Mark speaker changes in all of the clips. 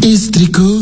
Speaker 1: Istriku.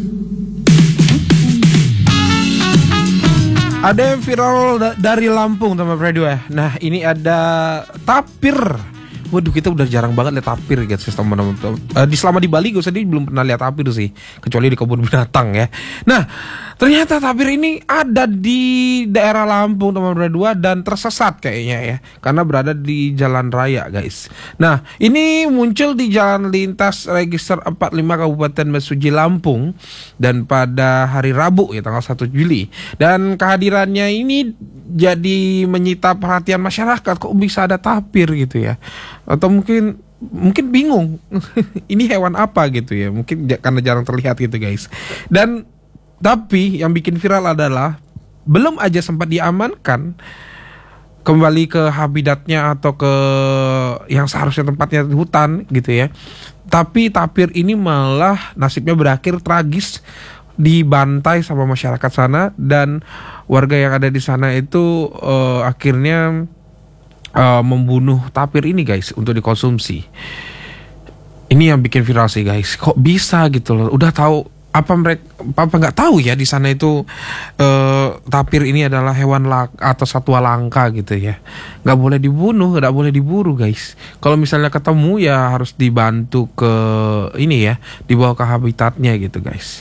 Speaker 2: Ada yang viral dari Lampung teman radio ya. Nah ini ada tapir. Waduh, kita udah jarang banget lihat tapir guys, teman-teman. Selama di Bali gue sendiri belum pernah lihat tapir sih, kecuali di kebun binatang ya. Nah, ternyata tapir ini ada di daerah Lampung teman-teman dua dan tersesat kayaknya ya, karena berada di jalan raya guys. Nah, ini muncul di jalan lintas register 45 Kabupaten Mesuji Lampung dan pada hari Rabu ya tanggal 1 Juli. Dan kehadirannya ini jadi menyita perhatian masyarakat, kok bisa ada tapir gitu ya. Atau mungkin bingung ini hewan apa gitu ya, mungkin karena jarang terlihat gitu guys. Dan tapi yang bikin viral adalah belum aja sempat diamankan kembali ke habitatnya atau ke yang seharusnya tempatnya di hutan gitu ya, tapi tapir ini malah nasibnya berakhir tragis, dibantai sama masyarakat sana. Dan warga yang ada di sana itu akhirnya membunuh tapir ini guys untuk dikonsumsi. Ini yang bikin viral sih guys. Kok bisa gitu loh? Udah tahu apa nggak tahu ya di sana itu tapir ini adalah hewan atau satwa langka gitu ya. Nggak boleh dibunuh, nggak boleh diburu guys. Kalau misalnya ketemu ya harus dibantu ke ini ya, dibawa ke habitatnya gitu guys.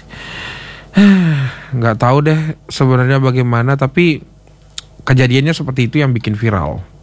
Speaker 2: Nggak tahu deh sebenarnya bagaimana, tapi kejadiannya seperti itu yang bikin viral.